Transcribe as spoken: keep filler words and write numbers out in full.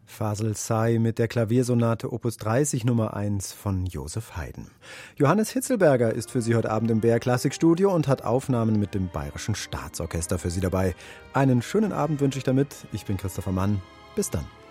Fasel Say mit der Klaviersonate Opus dreißig Nummer eins von Joseph Haydn. Johannes Hitzelberger ist für Sie heute Abend im B R Klassikstudio und hat Aufnahmen mit dem Bayerischen Staatsorchester für Sie dabei. Einen schönen Abend wünsche ich damit. Ich bin Christopher Mann. Bis dann.